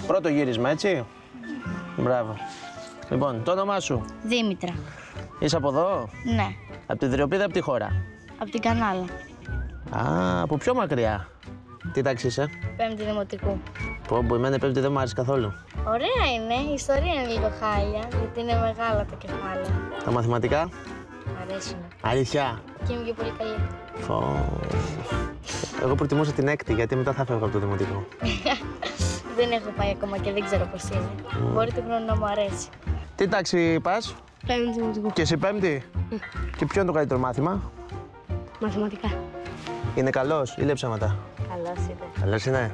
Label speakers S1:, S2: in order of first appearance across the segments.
S1: Πρώτο γύρισμα, έτσι. Μπράβο. Λοιπόν, το όνομά σου.
S2: Δήμητρα.
S1: Είσαι από εδώ.
S2: Ναι.
S1: Από τη Δριοπίδα, από τη χώρα.
S2: Από την Κανάλα.
S1: Α, από πιο μακριά. Τι τάξη είσαι?
S2: Πέμπτη δημοτικού.
S1: Πω, εμένα η πέμπτη δεν μου άρεσε καθόλου.
S2: Ωραία είναι. Η ιστορία είναι λίγο χάλια, γιατί είναι μεγάλα τα κεφάλαια.
S1: Τα μαθηματικά.
S2: Μ' αρέσουν.
S1: Αλήθεια.
S2: Και είμαι και πολύ καλή.
S1: Εγώ προτιμούσα την έκτη, γιατί μετά θα φεύγω από το δημοτικό.
S2: Δεν έχω πάει ακόμα και δεν ξέρω πώς είναι. Μπορεί του χρόνου να μου αρέσει.
S1: Τι τάξη πας?
S2: Πέμπτη δημοτικού.
S1: Και εσύ πέμπτη. Και ποιο είναι το καλύτερο μάθημα?
S2: Μαθηματικά.
S1: Είναι καλός ή λέει ψέματα?
S2: Καλώς είναι.
S1: Καλός είναι.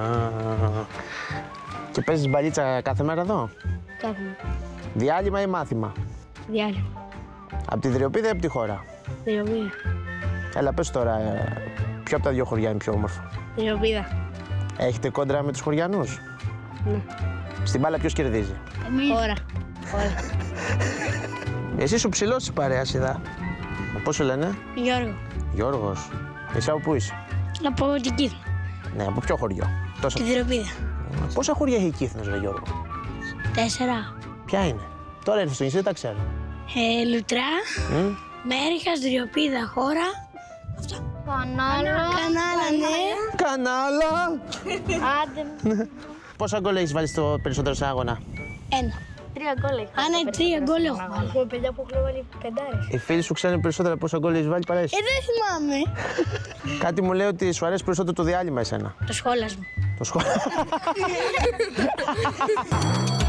S1: Και παίζεις μπαλίτσα κάθε μέρα εδώ?
S2: Κάθε μου.
S1: Διάλειμμα ή μάθημα?
S2: Διάλειμμα.
S1: Από τη Δριοπίδα ή από τη χώρα?
S2: Δριοπίδα.
S1: Έλα, πες τώρα, ποιο από τα δύο χωριά είναι πιο όμορφο?
S2: Δριοπίδα.
S1: Έχετε κόντρα με τους χωριανούς?
S2: Ναι.
S1: Στην μπάλα ποιος κερδίζει?
S2: Χώρα. Χώρα.
S1: Εσύ σου ψηλός της παρέας, είδα. Πώς σου λένε?
S2: Γιώργο.
S1: Γιώργος. Εσύ από πού είσαι?
S2: Από την Κύθνο.
S1: Ναι, από ποιο χωριό? Τόσο...
S2: Τη Δριοπίδα.
S1: Πόσα χωριά έχει η Κύθνος, ρε Γιώργο?
S2: 4.
S1: Ποια είναι? Τώρα ήρθες στο νησί, δεν τα ξέρω.
S2: Λουτρά. Μέριχας, Δριοπίδα, χώρα. Αυτό. Κανάλα, ναι.
S1: Κανάλα!
S2: Άντε.
S1: Πόσα γκολ έχεις βάλει στο περισσότερο σε αγώνα?
S2: 1. 3 γκολ έχω. Α, ναι, 3 γκολ έχω βάλει. Έχουμε παιδιά που έχουν βάλει πεντάρες.
S1: Οι φίλοι σου ξέρουν περισσότερα πόσα γκολ έχεις βάλει παρά εσύ.
S2: Δεν θυμάμαι.
S1: Κάτι μου λέει ότι σου αρέσει περισσότερο το διάλειμμα εσένα.
S2: Το σχόλασμα.
S1: Το σχόλιο.